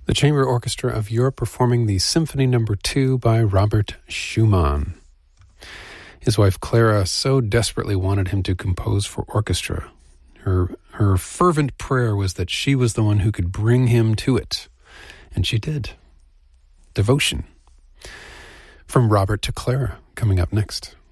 The Chamber Orchestra of Europe performing the Symphony No. 2 by Robert Schumann. His wife Clara so desperately wanted him to compose for orchestra. Her fervent prayer was that she was the one who could bring him to it. And she did. Devotion. From Robert to Clara, coming up next.